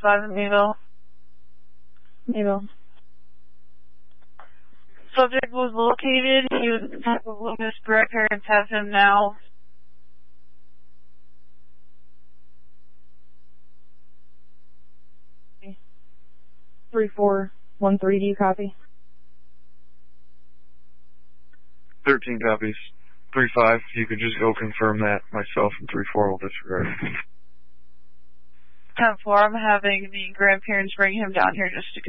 5 in Mayville. Mayville. Subject was located. He was in contact with Lucas. Grandparents have him now. Okay. 3413, do you copy? 13 copies. 3-5, you could just go confirm that. Myself and 3-4 will disregard. 10-4, I'm having the grandparents bring him down here just to